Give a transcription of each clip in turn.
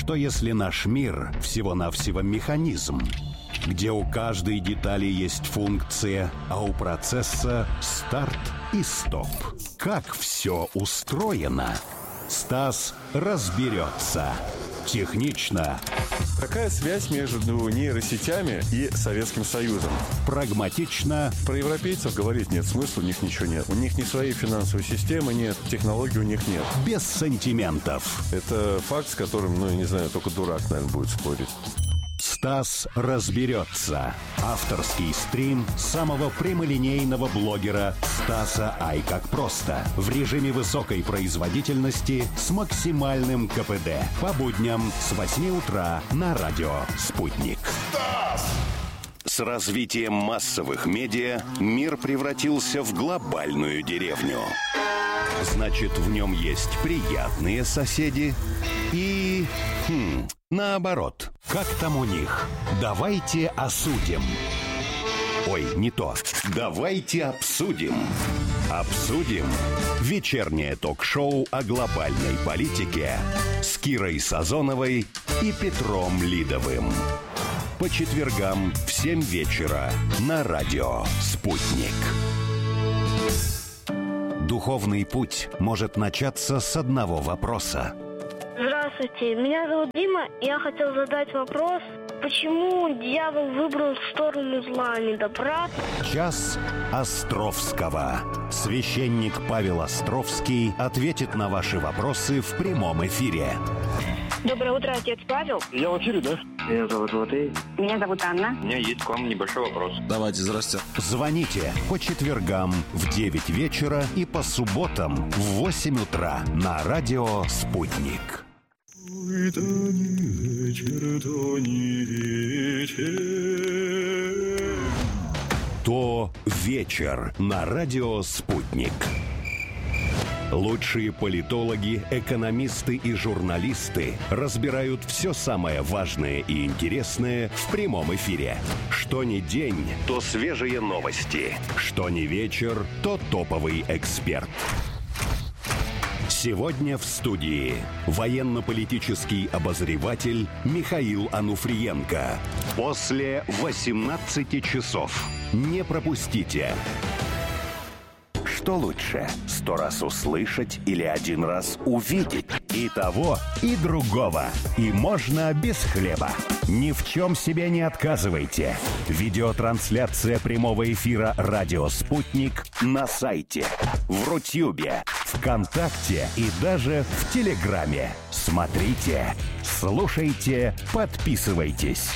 Что если наш мир всего-навсего механизм, где у каждой детали есть функция, а у процесса старт и стоп? Как все устроено? Стас разберется. Технично. Какая связь между нейросетями и Советским Союзом? Прагматично. Про европейцев говорить нет смысла, у них ничего нет. У них ни своей финансовой системы нет, технологий у них нет. Без сантиментов. Это факт, с которым, я не знаю, только дурак, наверное, будет спорить. Стас разберется. Авторский стрим самого прямолинейного блогера Стаса Ай как просто. В режиме высокой производительности с максимальным КПД. По будням с 8 утра на радио «Спутник». Стас! С развитием массовых медиа мир превратился в глобальную деревню. Значит, в нем есть приятные соседи и... наоборот. Как там у них? Давайте осудим. Ой, не то. Давайте обсудим. Обсудим. Вечернее ток-шоу о глобальной политике с Кирой Сазоновой и Петром Лидовым. По четвергам в 7 вечера на радио «Спутник». Духовный путь может начаться с одного вопроса. Здравствуйте, меня зовут Дима, и я хотел задать вопрос, почему дьявол выбрал сторону зла, а не добра? Час Островского. Священник Павел Островский ответит на ваши вопросы в прямом эфире. Доброе утро, отец Павел. Я в эфире, да? Меня зовут Латей. Меня зовут Анна. У меня есть к вам небольшой вопрос. Давайте, здрасте. Звоните по четвергам в 9 вечера и по субботам в 8 утра на радио «Спутник». То вечер на радио «Спутник». Лучшие политологи, экономисты и журналисты разбирают все самое важное и интересное в прямом эфире. Что ни день, то свежие новости. Что ни вечер, то топовый эксперт. Сегодня в студии военно-политический обозреватель Михаил Ануфриенко. После 18 часов. Не пропустите. Что лучше, 100 раз услышать или 1 раз увидеть? И того, и другого. И можно без хлеба. Ни в чем себе не отказывайте. Видеотрансляция прямого эфира «Радио Спутник» на сайте, в Рутюбе, ВКонтакте и даже в Телеграме. Смотрите, слушайте, подписывайтесь.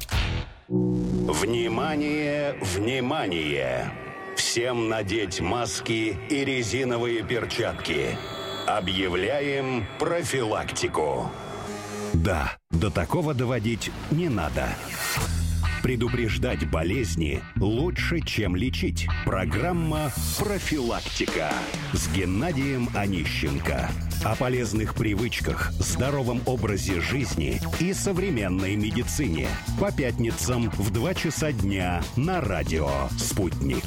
Внимание, внимание! Всем надеть маски и резиновые перчатки. Объявляем профилактику. Да, до такого доводить не надо. Предупреждать болезни лучше, чем лечить. Программа «Профилактика» с Геннадием Онищенко. О полезных привычках, здоровом образе жизни и современной медицине. По пятницам в 2 часа дня на радио «Спутник».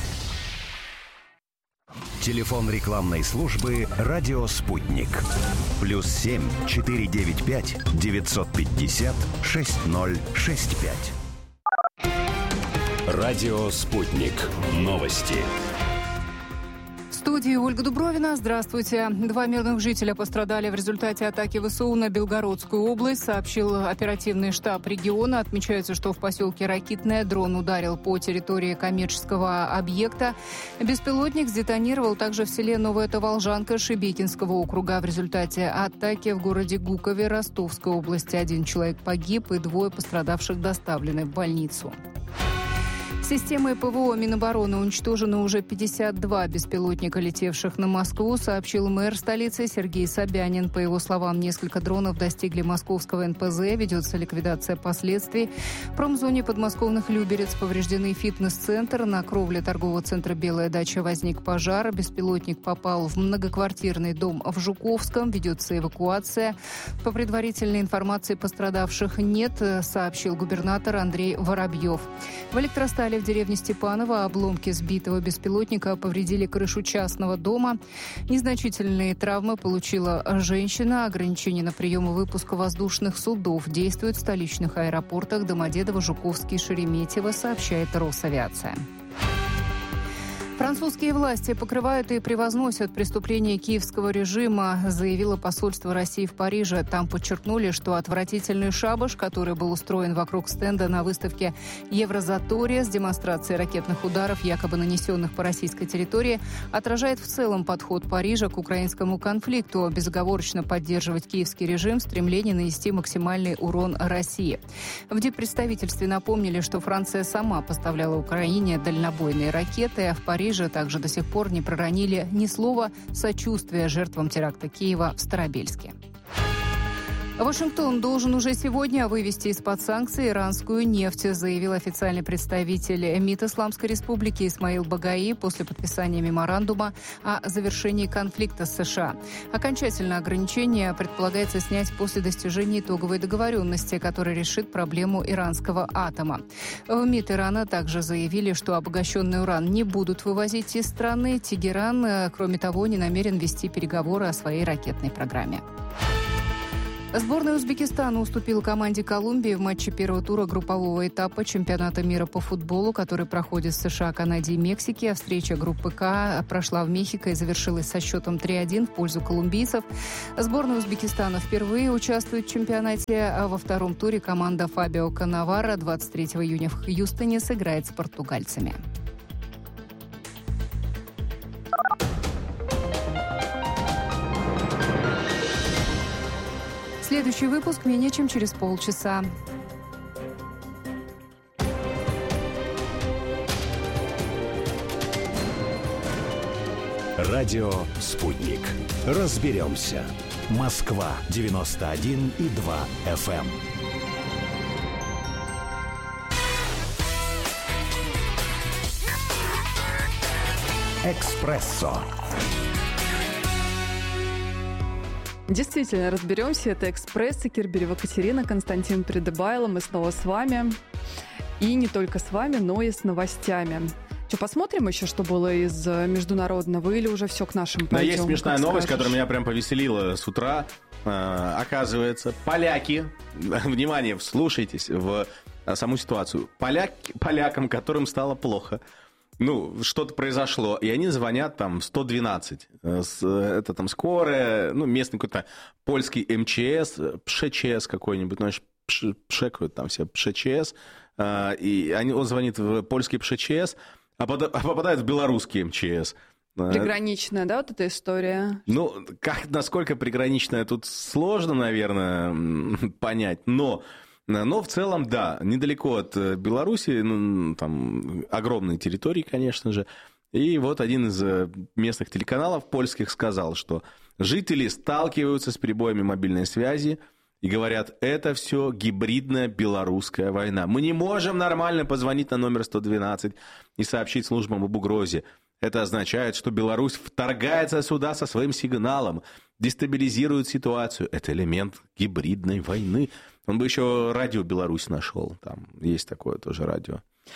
Телефон рекламной службы «Радио Спутник». +7 495 950 6065. Радио «Спутник». Новости. В студии Ольга Дубровина. Здравствуйте. 2 мирных жителя пострадали в результате атаки ВСУ на Белгородскую область, сообщил оперативный штаб региона. Отмечается, что в поселке Ракитное дрон ударил по территории коммерческого объекта. Беспилотник сдетонировал также в селе Новая Таволжанка Шебекинского округа. В результате атаки в городе Гукове Ростовской области 1 человек погиб и 2 пострадавших доставлены в больницу. Системой ПВО Минобороны уничтожено уже 52 беспилотника, летевших на Москву, сообщил мэр столицы Сергей Собянин. По его словам, несколько дронов достигли московского НПЗ, ведется ликвидация последствий. В промзоне подмосковных Люберец повреждены фитнес-центр. На кровле торгового центра «Белая дача» возник пожар. Беспилотник попал в многоквартирный дом в Жуковском. Ведется эвакуация. По предварительной информации пострадавших нет, сообщил губернатор Андрей Воробьев. В Электростале в деревне Степаново. Обломки сбитого беспилотника повредили крышу частного дома. Незначительные травмы получила женщина. Ограничения на прием и выпуск воздушных судов действуют в столичных аэропортах Домодедово, Жуковский, Шереметьево, сообщает Росавиация. Французские власти покрывают и превозносят преступления киевского режима, заявило посольство России в Париже. Там подчеркнули, что отвратительный шабаш, который был устроен вокруг стенда на выставке «Евразатория» с демонстрацией ракетных ударов, якобы нанесенных по российской территории, отражает в целом подход Парижа к украинскому конфликту, безоговорочно поддерживать киевский режим в стремлении нанести максимальный урон России. В диппредставительстве напомнили, что Франция сама поставляла Украине дальнобойные ракеты, а в Париже также до сих пор не проронили ни слова сочувствия жертвам теракта Киева в Старобельске. Вашингтон должен уже сегодня вывести из-под санкций иранскую нефть, заявил официальный представитель МИД Исламской Республики Исмаил Багаи после подписания меморандума о завершении конфликта с США. Окончательное ограничение предполагается снять после достижения итоговой договоренности, которая решит проблему иранского атома. В МИД Ирана также заявили, что обогащенный уран не будут вывозить из страны. Тегеран, кроме того, не намерен вести переговоры о своей ракетной программе. Сборная Узбекистана уступила команде Колумбии в матче первого тура группового этапа чемпионата мира по футболу, который проходит в США, Канаде и Мексике. Встреча группы К прошла в Мехико и завершилась со счетом 3-1 в пользу колумбийцев. Сборная Узбекистана впервые участвует в чемпионате, а во втором туре команда Фабио Каннаваро 23 июня в Хьюстоне сыграет с португальцами. Следующий выпуск менее чем через полчаса. Радио «Спутник». Разберемся. Москва, 91,2 FM. «Экспрессо». Действительно, разберемся. Это «Экспресс», Кирберева Катерина, Константин Придыбайло. Мы снова с вами. И не только с вами, но и с новостями. Что, посмотрим еще, что было из международного, или уже все к нашим пойдем? Да, есть смешная новость, которая меня прям повеселила с утра. Оказывается, поляки, внимание, вслушайтесь в саму ситуацию. Полякам, которым стало плохо, что-то произошло, и они звонят там 112. Это там скорая, местный какой-то польский МЧС, ПШЧС какой-нибудь, пшекают там все ПШЧС, и он звонит в польский ПШЧС, а попадает в белорусский МЧС. Приграничная, да, вот эта история? Насколько приграничная, тут сложно, наверное, понять, но в целом, да, недалеко от Беларуси, там огромные территории, конечно же. И вот один из местных телеканалов польских сказал, что жители сталкиваются с перебоями мобильной связи и говорят, это все гибридная белорусская война. Мы не можем нормально позвонить на номер 112 и сообщить службам об угрозе. Это означает, что Беларусь вторгается сюда со своим сигналом, дестабилизирует ситуацию. Это элемент гибридной войны. Он бы еще радио Беларусь нашел. Там есть такое тоже радио.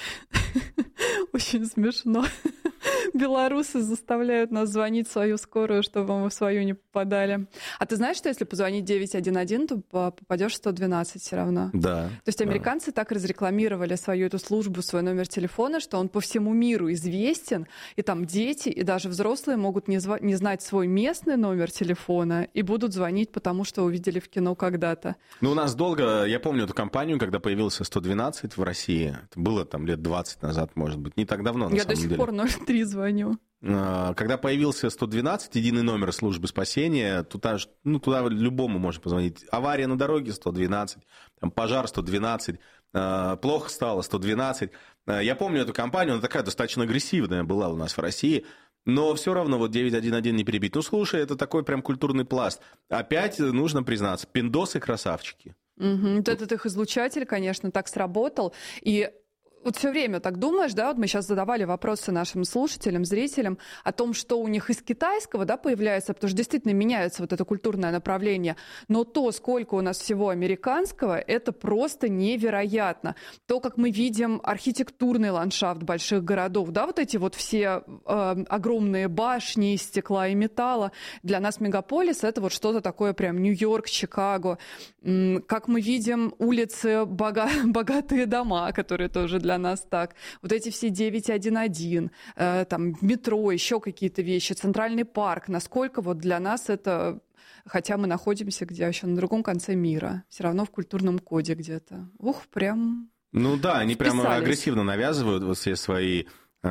Очень смешно. Белорусы заставляют нас звонить в свою скорую, чтобы мы в свою не попадали. А ты знаешь, что если позвонить 911, то попадешь в 112 все равно? Да. То есть американцы так разрекламировали свою эту службу, свой номер телефона, что он по всему миру известен, и там дети, и даже взрослые могут не знать свой местный номер телефона и будут звонить, потому что увидели в кино когда-то. У нас долго, я помню эту кампанию, когда появился 112 в России, это было там лет 20 назад, может быть, не так давно, на я самом деле. Я до сих пор 03 звоню. Когда появился 112, единый номер службы спасения, туда любому можно позвонить. Авария на дороге 112, там, пожар 112, плохо стало 112. Я помню эту кампанию, она такая достаточно агрессивная была у нас в России, но все равно 911 не перебить. Слушай, это такой прям культурный пласт. Опять нужно признаться, пиндосы красавчики. Вот этот их излучатель, конечно, так сработал. И вот все время так думаешь, да, вот мы сейчас задавали вопросы нашим слушателям, зрителям о том, что у них из китайского, да, появляется, потому что действительно меняется вот это культурное направление, но то, сколько у нас всего американского, это просто невероятно. То, как мы видим архитектурный ландшафт больших городов, да, вот эти вот все огромные башни из стекла и металла, для нас мегаполис — это вот что-то такое прям Нью-Йорк, Чикаго. Как мы видим улицы, богатые дома, которые тоже для нас так. Вот эти все 911, там метро, еще какие-то вещи, Центральный парк. Насколько вот для нас это, хотя мы находимся где еще на другом конце мира, все равно в культурном коде где-то. Ух, прям. Ну да, они вписались. прямо агрессивно навязывают вот все свои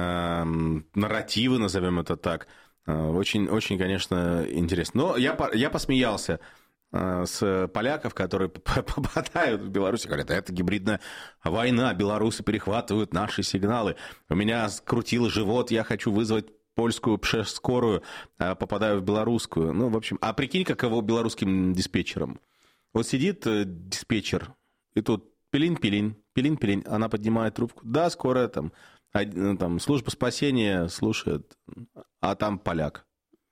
нарративы, назовем это так. Очень, очень, конечно, интересно. Но я посмеялся с поляков, которые попадают в Беларусь и говорят, это гибридная война, белорусы перехватывают наши сигналы. У меня скрутил живот, я хочу вызвать польскую скорую, попадаю в белорусскую. Ну, в общем, а прикинь, каково белорусским диспетчером. Вот сидит диспетчер, и тут пилинь, она поднимает трубку. Да, скорая там служба спасения слушает, а там поляк.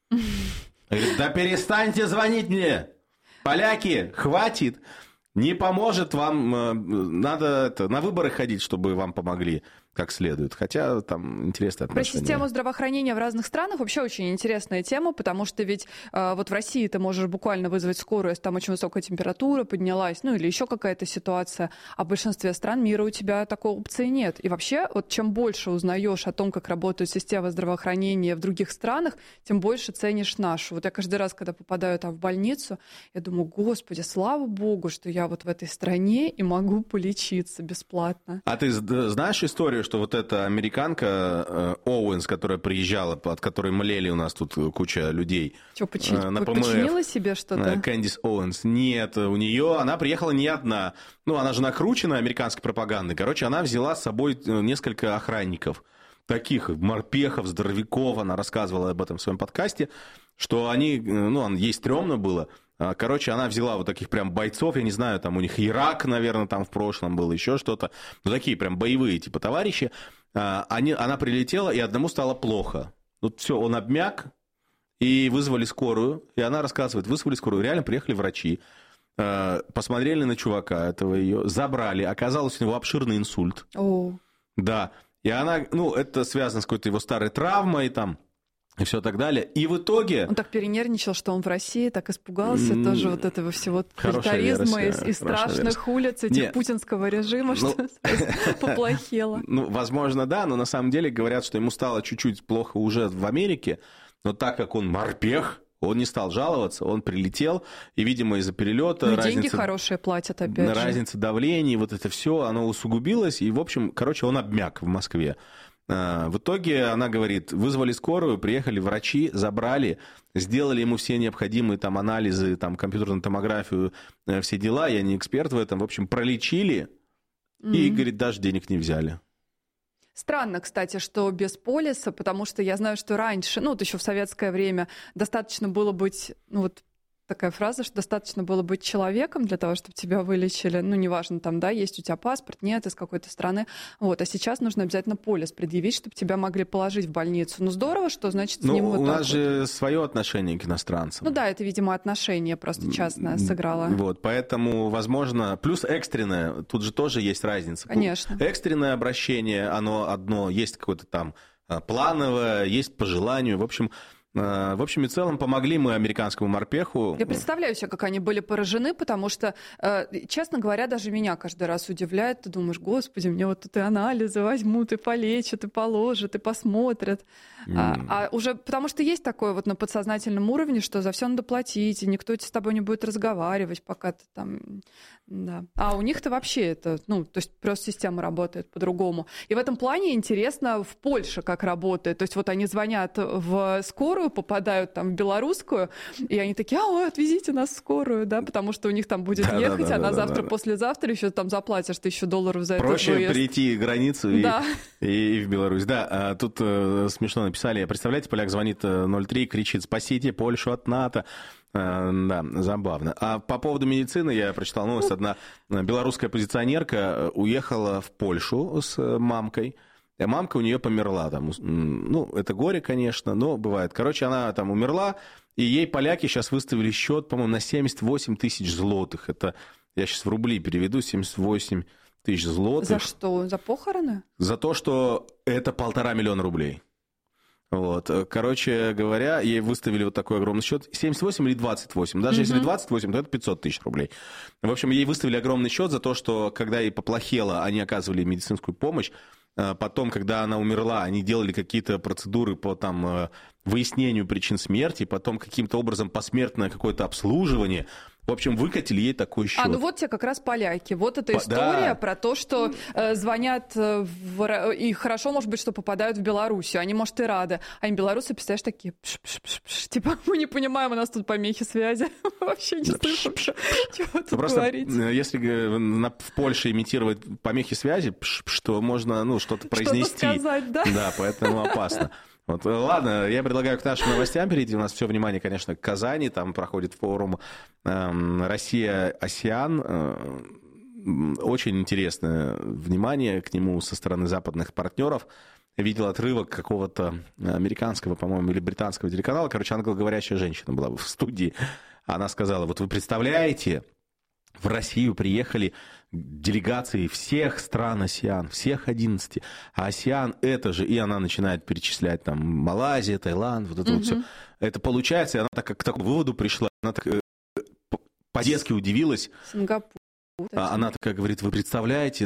Говорит, да перестаньте звонить мне! Поляки, хватит! Не поможет вам, надо на выборы ходить, чтобы вам помогли как следует. Хотя там интересные отношения. Про систему здравоохранения в разных странах вообще очень интересная тема, потому что ведь вот в России ты можешь буквально вызвать скорую, если там очень высокая температура поднялась, ну или еще какая-то ситуация, а в большинстве стран мира у тебя такой опции нет. И вообще, вот чем больше узнаешь о том, как работает система здравоохранения в других странах, тем больше ценишь нашу. Вот я каждый раз, когда попадаю там в больницу, я думаю, господи, слава богу, что я вот в этой стране и могу полечиться бесплатно. А ты знаешь историю, что вот эта американка Оуэнс, которая приезжала, от которой млели у нас тут куча людей. Что, починила себе что-то? Кэндис Оуэнс. Нет, у нее, она приехала не одна. Ну, она же накручена американской пропагандой. Короче, она взяла с собой несколько охранников. Таких морпехов, здоровяков. Она рассказывала об этом в своем подкасте, что они, ей стрёмно было. Короче, она взяла вот таких прям бойцов, я не знаю, там у них Ирак, наверное, там в прошлом был, еще что-то. Ну, такие прям боевые типа товарищи. Она прилетела, и одному стало плохо. Вот все, он обмяк, и вызвали скорую. И она рассказывает, вызвали скорую, реально приехали врачи, посмотрели на чувака этого ее, забрали. Оказалось, у него обширный инсульт. О. Да. И она, это связано с какой-то его старой травмой там. И все так далее. И в итоге... Он так перенервничал, что он в России так испугался тоже вот этого всего тоталитаризма и страшных улиц, этих путинского режима, что поплохело. Возможно, да, но на самом деле говорят, что ему стало чуть-чуть плохо уже в Америке, но так как он морпех, он не стал жаловаться, он прилетел, и, видимо, из-за перелета... деньги хорошие платят, опять же. Разница давлений, вот это все, оно усугубилось, и, в общем, он обмяк в Москве. В итоге она говорит, вызвали скорую, приехали врачи, забрали, сделали ему все необходимые там анализы, там компьютерную томографию, все дела, я не эксперт в этом, в общем, пролечили, и, говорит, даже денег не взяли. Странно, кстати, что без полиса, потому что я знаю, что раньше, вот еще в советское время достаточно было быть, такая фраза, что достаточно было быть человеком для того, чтобы тебя вылечили. Неважно, там, да, есть у тебя паспорт, нет, из какой-то страны. А сейчас нужно обязательно полис предъявить, чтобы тебя могли положить в больницу. Здорово, что, значит, с ним вот у так нас же свое отношение к иностранцам. Да, это, видимо, отношение просто частное сыграло. Поэтому, возможно, плюс экстренное, тут же тоже есть разница. Конечно. Экстренное обращение, оно одно, есть какое-то там плановое, есть по желанию, в общем и целом, помогли мы американскому морпеху. Я представляю себе, как они были поражены, потому что, честно говоря, даже меня каждый раз удивляет. Ты думаешь, господи, мне вот тут и анализы возьмут, и полечат, и положат, и посмотрят. А уже потому что есть такое вот на подсознательном уровне, что за все надо платить, и никто с тобой не будет разговаривать, пока ты там... Да. А у них-то вообще это, то есть просто система работает по-другому. И в этом плане интересно в Польше как работает. То есть вот они звонят в скорую, попадают там в белорусскую, и они такие, отвезите нас в скорую, да, потому что у них там будет ехать, завтра-послезавтра еще там заплатишь $1000 за это. Проще перейти границу и в Беларусь. Да, тут смешно написали, представляете, поляк звонит 03, кричит, спасите Польшу от НАТО. Да, забавно. А по поводу медицины я прочитал новость. Одна белорусская оппозиционерка уехала в Польшу с мамкой. И мамка у нее померла. Там, ну, это горе, конечно, но бывает. Короче, она там умерла, и ей поляки сейчас выставили счет, по-моему, на 78 тысяч злотых. Это, я сейчас в рубли переведу, 78 тысяч злотых. За что? За похороны? За то, что это 1,5 миллиона рублей. Вот. Короче говоря, ей выставили вот такой огромный счет. 78 или 28. Даже если 28, то это 500 тысяч рублей. В общем, ей выставили огромный счет за то, что когда ей поплохело, они оказывали медицинскую помощь. Потом, когда она умерла, они делали какие-то процедуры по там, выяснению причин смерти, потом каким-то образом посмертное какое-то обслуживание. В общем, выкатили ей такой счет. Ну вот тебе как раз поляки. Вот эта история про то, что звонят, и хорошо, может быть, что попадают в Белоруссию. Они, может, и рады. А им белорусы, представляешь, такие, типа, мы не понимаем, у нас тут помехи связи. Вообще не слышим, чего тут говорить. Если в Польше имитировать помехи связи, что можно, ну, что-то произнести. Что-то сказать, да? Да, поэтому опасно. Вот, ладно, я предлагаю к нашим новостям перейти. У нас все внимание, конечно, к Казани. Там проходит форум Россия-АСЕАН. Очень интересное внимание к нему со стороны западных партнеров. Видел отрывок какого-то американского, по-моему, или британского телеканала. Короче, англоговорящая женщина была в студии. Она сказала, вот вы представляете, в Россию приехали делегации всех стран АСЕАН, всех 11. А АСЕАН это же, и она начинает перечислять там Малайзия, Таиланд, вот это вот все. Это получается, и она так к такому выводу пришла, она так по-детски удивилась. Сингапур. Она такая говорит, вы представляете,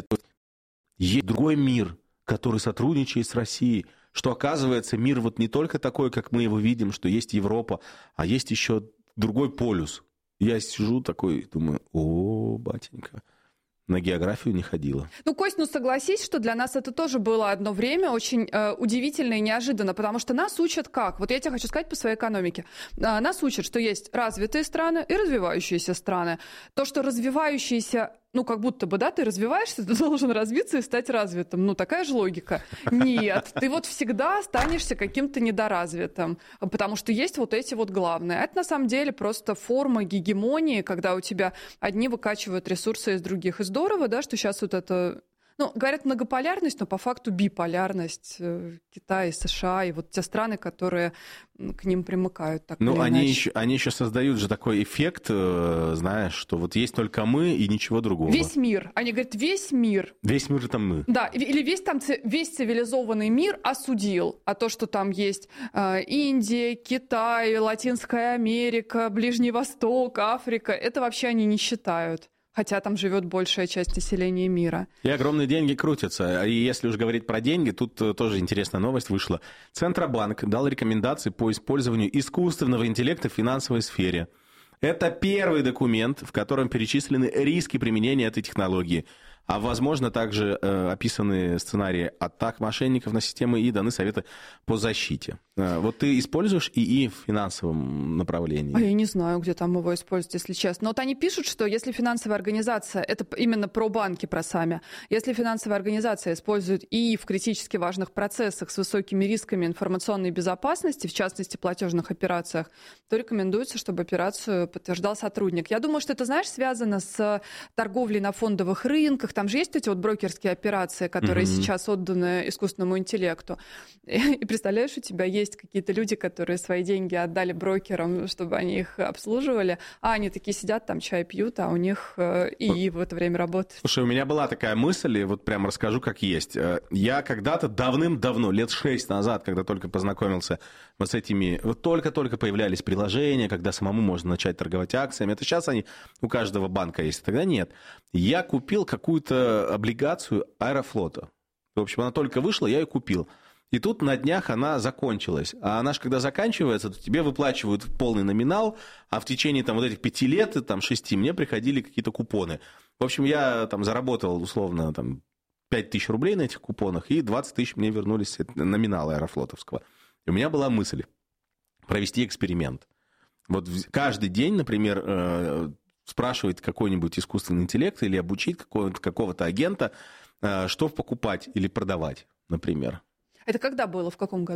есть другой мир, который сотрудничает с Россией, что оказывается мир вот не только такой, как мы его видим, что есть Европа, а есть еще другой полюс. Я сижу такой, думаю, о, батенька, на географию не ходила. Ну, Кость, согласись, что для нас это тоже было одно время очень удивительно и неожиданно, потому что нас учат как? Вот я тебе хочу сказать по своей экономике. Нас учат, что есть развитые страны и развивающиеся страны. То, что развивающиеся, как будто бы, да, ты развиваешься, ты должен развиться и стать развитым. Такая же логика. Нет, ты вот всегда останешься каким-то недоразвитым, потому что есть вот эти вот главные. Это на самом деле просто форма гегемонии, когда у тебя одни выкачивают ресурсы из других. И здорово, да, что сейчас вот это... говорят многополярность, но по факту биполярность. Китай, США и вот те страны, которые к ним примыкают. Так они еще создают же такой эффект, знаешь, что вот есть только мы и ничего другого. Весь мир. Они говорят, весь мир. Весь мир это мы. Да, или весь цивилизованный мир осудил. А то, что там есть Индия, Китай, Латинская Америка, Ближний Восток, Африка, это вообще они не считают. Хотя там живет большая часть населения мира. И огромные деньги крутятся. И если уж говорить про деньги, тут тоже интересная новость вышла. Центробанк дал рекомендации по использованию искусственного интеллекта в финансовой сфере. Это первый документ, в котором перечислены риски применения этой технологии. А, возможно, также описаны сценарии атак мошенников на системы и даны советы по защите. Вот ты используешь ИИ в финансовом направлении? А я не знаю, где там его использовать, если честно. Но вот они пишут, что если финансовая организация, это именно про банки, про сами, если финансовая организация использует ИИ в критически важных процессах с высокими рисками информационной безопасности, в частности, платежных операциях, то рекомендуется, чтобы операцию подтверждал сотрудник. Я думаю, что это, знаешь, связано с торговлей на фондовых рынках. Там же есть эти вот брокерские операции, которые сейчас отданы искусственному интеллекту. И представляешь, у тебя есть какие-то люди, которые свои деньги отдали брокерам, чтобы они их обслуживали, а они такие сидят, там чай пьют, а у них ИИ в это время работает. Слушай, у меня была такая мысль, и вот прям расскажу, как есть. Я когда-то давным-давно, лет 6 назад, когда только познакомился вот с этими... Вот только-только появлялись приложения, когда самому можно начать торговать акциями. Это сейчас они у каждого банка есть, тогда нет. Я купил какую-то облигацию Аэрофлота. В общем, она только вышла, я ее купил. И тут на днях она закончилась. А она же, когда заканчивается, то тебе выплачивают полный номинал, а в течение там, вот этих 5 лет, там, 6, мне приходили какие-то купоны. В общем, я там заработал, условно, там, 5 тысяч рублей на этих купонах, и 20 тысяч мне вернулись номинала Аэрофлотовского. И у меня была мысль провести эксперимент. Вот каждый день, например, спрашивать какой-нибудь искусственный интеллект или обучить какого-то агента, что покупать или продавать, например. Это когда было, в каком году?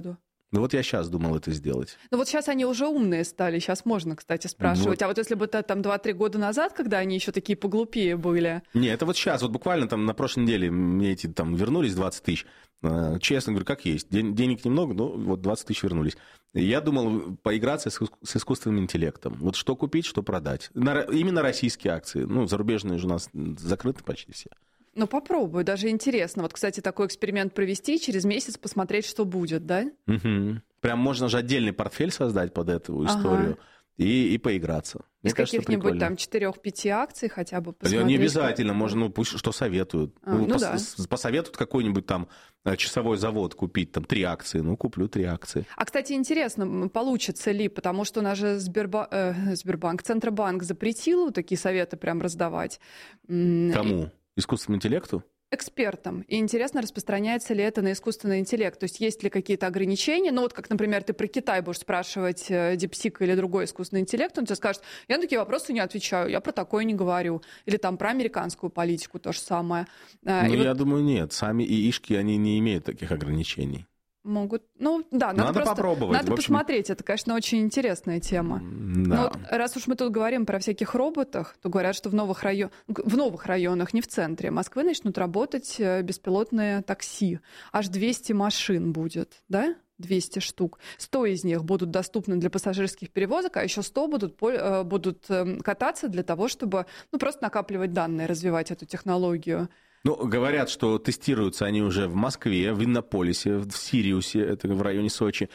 Ну вот я сейчас думал это сделать. Ну вот сейчас они уже умные стали, сейчас можно, кстати, спрашивать. Вот. А вот если бы это там 2-3 года назад, когда они еще такие поглупее были? Не, это вот сейчас, вот буквально там на прошлой неделе мне эти там вернулись 20 тысяч. Честно говорю, как есть. Денег немного, но вот 20 тысяч вернулись. Я думал поиграться с искусственным интеллектом. Вот что купить, что продать. Именно российские акции. Ну, зарубежные же у нас закрыты почти все. Ну, попробую, даже интересно. Вот, кстати, такой эксперимент провести, через месяц посмотреть, что будет, да? Угу. Прям можно же отдельный портфель создать под эту историю и поиграться. Из каких-нибудь там 4-5 акций хотя бы посмотреть. Не обязательно, можно, ну, пусть что советуют. Да. Посоветуют какой-нибудь там часовой завод купить, там 3 акции, ну, куплю 3 акции. А, кстати, интересно, получится ли, потому что у нас же Сбербанк, Центробанк запретил такие советы прям раздавать. Кому? Искусственному интеллекту? Экспертам. И интересно, распространяется ли это на искусственный интеллект. То есть есть ли какие-то ограничения. Ну вот как, например, ты про Китай будешь спрашивать DeepSeek или другой искусственный интеллект, он тебе скажет, я на такие вопросы не отвечаю, я про такое не говорю. Или там про американскую политику то же самое. Я думаю, нет. Сами ИИшки, они не имеют таких ограничений. Могут. Ну, да, надо попробовать. Надо посмотреть. Это, конечно, очень интересная тема. Да. Но вот, раз уж мы тут говорим про всяких роботах, то говорят, что в новых районах, не в центре Москвы, начнут работать беспилотные такси. Аж 200 машин будет, да? 200 штук. 100 из них будут доступны для пассажирских перевозок, а еще 100 будут кататься для того, чтобы просто накапливать данные, развивать эту технологию. Ну, говорят, что тестируются они уже в Москве, в Иннополисе, в Сириусе, это в районе Сочи,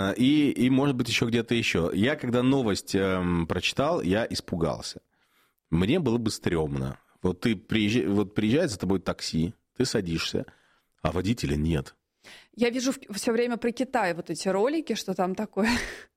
и может быть, еще где-то еще. Я, когда новость прочитал, я испугался. Мне было бы стрёмно. Вот приезжает за тобой такси, ты садишься, а водителя нет. Я вижу все время про Китай вот эти ролики, что там такое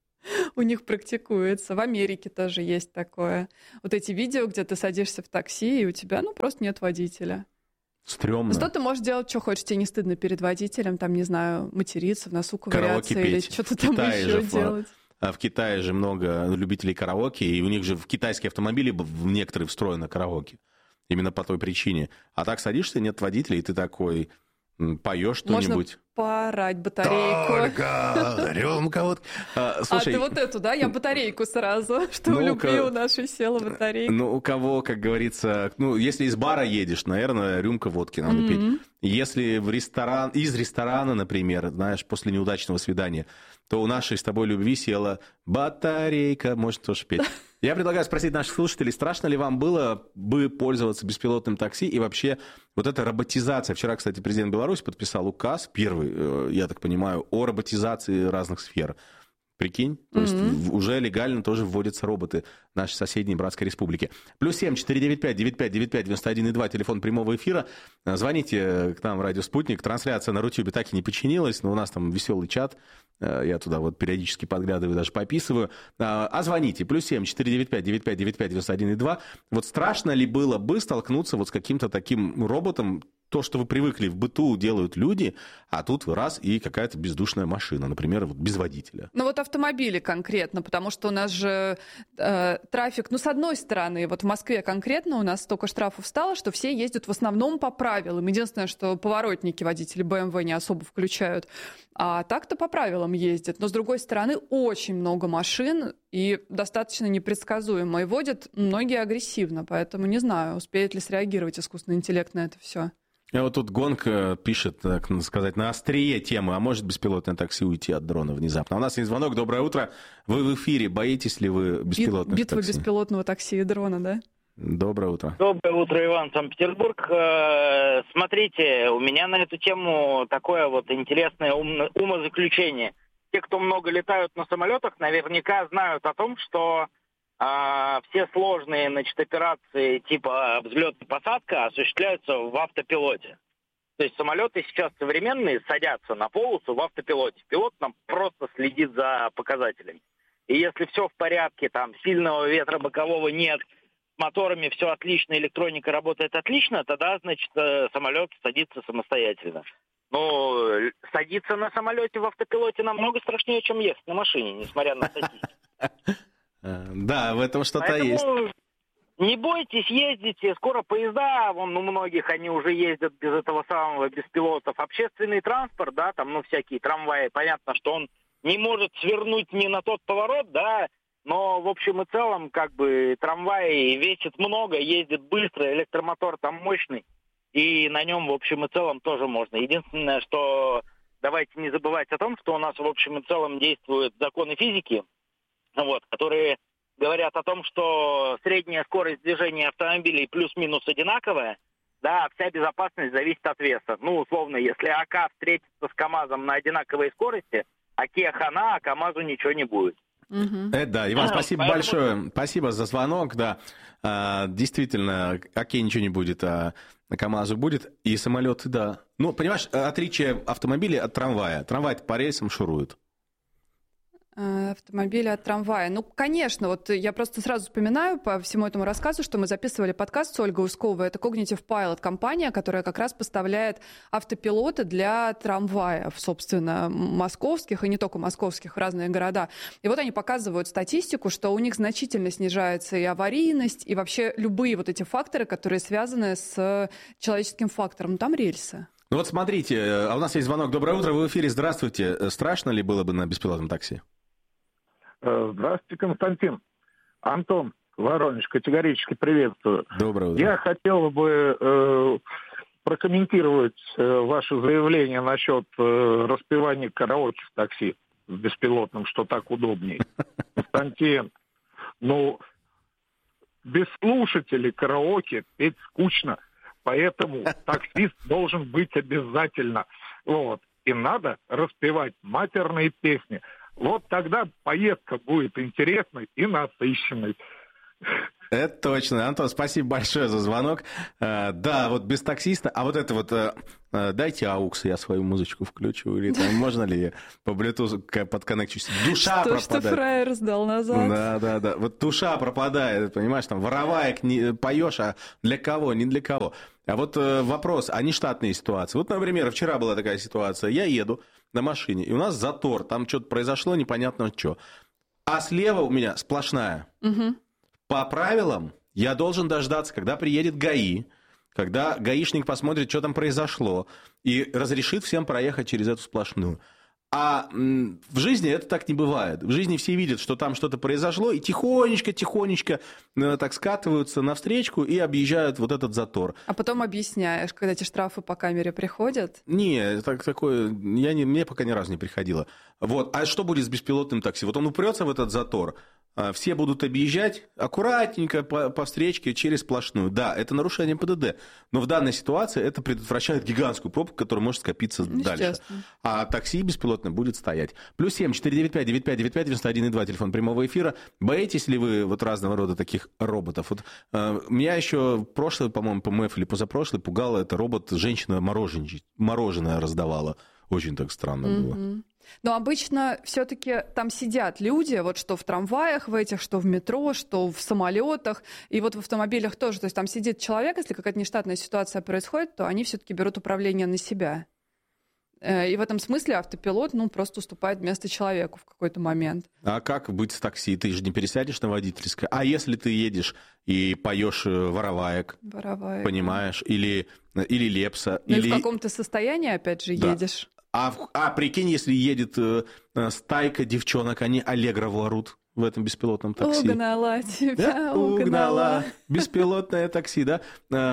у них практикуется. В Америке тоже есть такое. Вот эти видео, где ты садишься в такси, и у тебя, просто нет водителя. Стрёмно. Что ты можешь делать, что хочешь, тебе не стыдно перед водителем, там, не знаю, материться, в носу ковыряться или что-то там еще делать. В Китае же много любителей караоке, и у них же в китайские автомобили некоторые встроены караоке. Именно по той причине. А так садишься, нет водителя, и ты такой поешь что-нибудь. Можно поорать батарейку. Только рюмка вот. Слушай, ты вот эту, да? Я батарейку сразу, что в любви у нашей села батарейка. Ну, у кого, как говорится, если из бара едешь, наверное, рюмка водки надо пить. Если из ресторана, например, знаешь, после неудачного свидания, то у нашей с тобой любви села батарейка, может тоже петь. Я предлагаю спросить наших слушателей, страшно ли вам было бы пользоваться беспилотным такси и вообще вот эта роботизация. Вчера, кстати, президент Беларуси подписал указ, первый, я так понимаю, о роботизации разных сфер. Прикинь? То есть уже легально тоже вводятся роботы в нашей соседней братской республике. +7 495 9595 91,2, телефон прямого эфира. Звоните к нам в Радио Спутник. Трансляция на Рутюбе так и не починилась, но у нас там веселый чат. Я туда вот периодически подглядываю, даже пописываю. А звоните. +7 495 9595 91,2. Вот страшно ли было бы столкнуться вот с каким-то таким роботом? То, что вы привыкли в быту, делают люди, а тут раз и какая-то бездушная машина, например, вот без водителя. Ну вот автомобили конкретно, потому что у нас же трафик, с одной стороны, вот в Москве конкретно у нас столько штрафов стало, что все ездят в основном по правилам. Единственное, что поворотники водители BMW не особо включают, а так-то по правилам ездят. Но с другой стороны, очень много машин и достаточно непредсказуемо, и водят многие агрессивно, поэтому не знаю, успеет ли среагировать искусственный интеллект на это все. Вот тут Гонка пишет, так сказать, на острие темы, а может беспилотное такси уйти от дрона внезапно. У нас есть звонок, доброе утро. Вы в эфире, боитесь ли вы беспилотных Битва такси? беспилотного такси и дрона, да? Доброе утро. Доброе утро, Иван, Санкт-Петербург. Смотрите, у меня на эту тему такое вот интересное умозаключение. Те, кто много летают на самолетах, наверняка знают о том, что все сложные, операции типа взлет и посадка осуществляются в автопилоте. То есть самолеты сейчас современные садятся на полосу в автопилоте. Пилот нам просто следит за показателями. И если все в порядке, там сильного ветра бокового нет, с моторами все отлично, электроника работает отлично, тогда, значит, самолет садится самостоятельно. Но садиться на самолете в автопилоте намного страшнее, чем ехать на машине, несмотря на статистику. Да, в этом что-то есть. Не бойтесь, ездите. Скоро поезда, у многих они уже ездят без этого самого, без пилотов. Общественный транспорт, да, там, всякие трамваи. Понятно, что он не может свернуть ни на тот поворот, да, но в общем и целом, как бы, трамвай весит много, ездит быстро, электромотор там мощный, и на нем, в общем и целом, тоже можно. Единственное, что давайте не забывать о том, что у нас, в общем и целом, действуют законы физики, вот, которые говорят о том, что средняя скорость движения автомобилей плюс-минус одинаковая, да, вся безопасность зависит от веса. Ну, условно, если АК встретится с КАМАЗом на одинаковой скорости, АКе хана, а КАМАЗу ничего не будет. Да, Иван, спасибо большое. Спасибо за звонок, да. Действительно, АКе ничего не будет, а КАМАЗу будет. И самолеты, да. Ну, понимаешь, отличие автомобиля от трамвая. Трамвай по рельсам шурует. Автомобили от трамвая. Ну, конечно, вот я просто сразу вспоминаю по всему этому рассказу, что мы записывали подкаст с Ольгой Усковой. Это Cognitive Pilot, компания, которая как раз поставляет автопилоты для трамваев, собственно, московских и не только московских, в разные города. И вот они показывают статистику, что у них значительно снижается и аварийность, и вообще любые вот эти факторы, которые связаны с человеческим фактором. Там рельсы. Ну вот смотрите, а у нас есть звонок. Доброе утро, вы в эфире. Здравствуйте. Страшно ли было бы на беспилотном такси? Здравствуйте, Константин. Антон, Воронеж, категорически приветствую. Доброе утро. Я хотел бы прокомментировать ваше заявление насчет распевания караоке в такси с беспилотным, что так удобнее. Константин, ну, без слушателей караоке петь скучно, поэтому таксист должен быть обязательно. Вот. И надо распевать матерные песни. Вот тогда поездка будет интересной и насыщенной. Это точно. Антон, спасибо большое за звонок. Да, вот без таксиста. А вот это вот, дайте аукс, я свою музычку включу. Или там, можно ли по Bluetooth подконнекчусь? Душа пропадает. Что фраер сдал назад. Да. Вот душа пропадает, понимаешь, там вороваек поешь, а для кого, не для кого. А вот вопрос, а не штатные ситуации. Вот, например, вчера была такая ситуация. Я еду на машине, и у нас затор, там что-то произошло, непонятно что. А слева у меня сплошная. Угу. По правилам я должен дождаться, когда приедет ГАИ, когда гаишник посмотрит, что там произошло, и разрешит всем проехать через эту сплошную. А в жизни это так не бывает. В жизни все видят, что там что-то произошло, и тихонечко так скатываются навстречку и объезжают вот этот затор. А потом объясняешь, когда эти штрафы по камере приходят? Не, такое мне пока ни разу не приходило. Вот. А что будет с беспилотным такси? Вот он упрется в этот затор, все будут объезжать аккуратненько по встречке через сплошную. Да, это нарушение ПДД, но в данной ситуации это предотвращает гигантскую пробку, которая может скопиться дальше. А такси беспилотное будет стоять. +7 495 9595 91,2 телефон прямого эфира. Боитесь ли вы вот разного рода таких роботов? Вот, меня еще прошлый, по-моему, ПМФ или позапрошлый пугало это робот, женщина мороженое раздавала. Очень так странно было. Но обычно все-таки там сидят люди, вот что в трамваях в этих, что в метро, что в самолетах, и вот в автомобилях тоже. То есть там сидит человек, если какая-то нештатная ситуация происходит, то они все-таки берут управление на себя. И в этом смысле автопилот, просто уступает место человеку в какой-то момент. А как быть с такси? Ты же не пересядешь на водительское. А если ты едешь и поешь вороваек, понимаешь, или Лепса. Ну или в каком-то состоянии, опять же, едешь. А прикинь, если едет стайка девчонок, они аллегрову орут в этом беспилотном такси. Угнала тебя, да? Угнала. Беспилотное такси, да?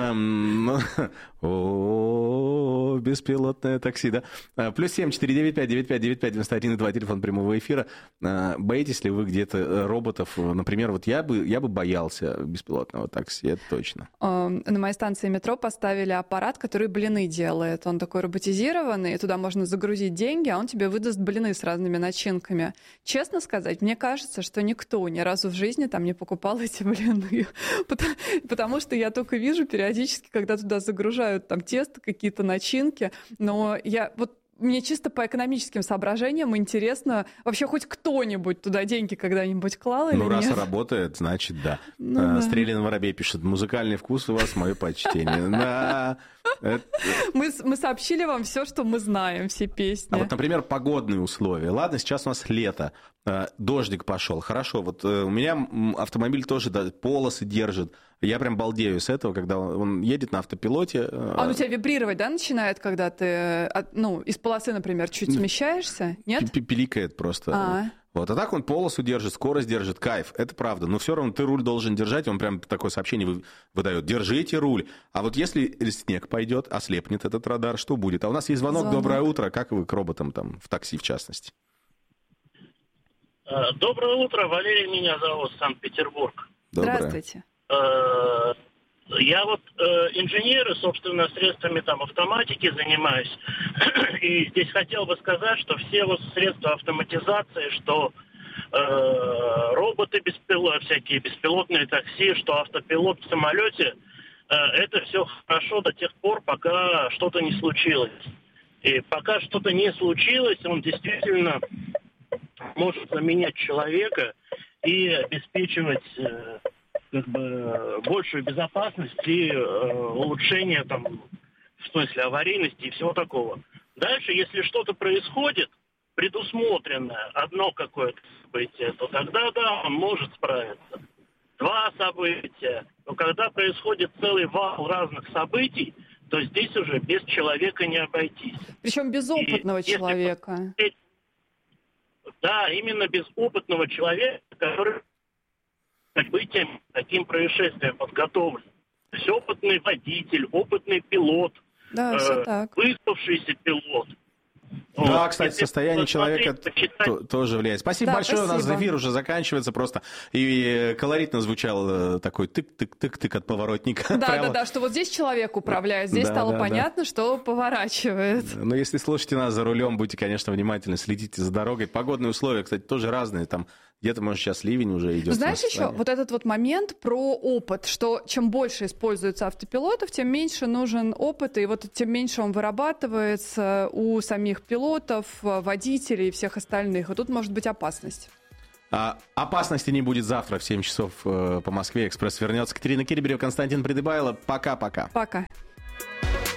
Беспилотное такси, да? +7 495 9595 91,2 телефон прямого эфира. Боитесь ли вы где-то роботов? Например, вот я бы боялся беспилотного такси, это точно. На моей станции метро поставили аппарат, который блины делает. Он такой роботизированный, и туда можно загрузить деньги, а он тебе выдаст блины с разными начинками. Честно сказать, мне кажется, что никто ни разу в жизни там не покупал эти блины. Потому что я только вижу периодически, когда туда загружают там тесто, какие-то начинки. Но мне чисто по экономическим соображениям интересно, вообще хоть кто-нибудь туда деньги когда-нибудь клал или нет? Раз работает, значит, да. Стрелянный воробей пишет: музыкальный вкус у вас, мое почтение. Мы сообщили вам все, что мы знаем, все песни. А вот, например, погодные условия. Ладно, сейчас у нас лето, дождик пошел. Хорошо, вот у меня автомобиль тоже полосы держит. Я прям балдею с этого, когда он едет на автопилоте. Он у тебя вибрировать, да, начинает, когда ты, из полосы, например, чуть смещаешься? Нет? Пиликает просто. Вот, а так он полосу держит, скорость держит, кайф, это правда. Но все равно ты руль должен держать, он прям такое сообщение выдает: держите руль. А вот если снег пойдет, ослепнет этот радар, что будет? А у нас есть звонок. Доброе утро. Как вы к роботам там, в такси в частности? Доброе утро, Валерий меня зовут, Санкт-Петербург. Здравствуйте. Я вот инженер и, собственно, средствами там автоматики занимаюсь. И здесь хотел бы сказать, что все вот средства автоматизации, что роботы всякие беспилотные такси, что автопилот в самолете, это все хорошо до тех пор, пока что-то не случилось. И пока что-то не случилось, он действительно может заменять человека и обеспечивать большую безопасность и улучшение там, в смысле аварийности и всего такого. Дальше, если что-то происходит, предусмотренное одно какое-то событие, то тогда да, он может справиться. 2 события. Но когда происходит целый вал разных событий, то здесь уже без человека не обойтись. Причем без опытного человека. Да, именно без опытного человека, который к событиям, таким происшествиям подготовлен. То есть опытный водитель, опытный пилот, выспавшийся пилот. Да, кстати, состояние человека тоже влияет. Спасибо большое. Спасибо. У нас эфир уже заканчивается просто. И колоритно звучал такой тык-тык-тык-тык от поворотника. Да, что вот здесь человек управляет, здесь стало понятно, что поворачивает. Но если слушаете нас за рулем, будьте, конечно, внимательны, следите за дорогой. Погодные условия, кстати, тоже разные. Там где-то, может, сейчас ливень уже идет. Знаешь еще, вот этот вот момент про опыт, что чем больше используется автопилотов, тем меньше нужен опыт, и вот тем меньше он вырабатывается у самих пилотов, водителей и всех остальных. И тут может быть опасность. Опасности не будет завтра в 7 часов по Москве. Экспресс вернется. Катерина Кириберева, Константин Придыбайло. Пока-пока. Пока.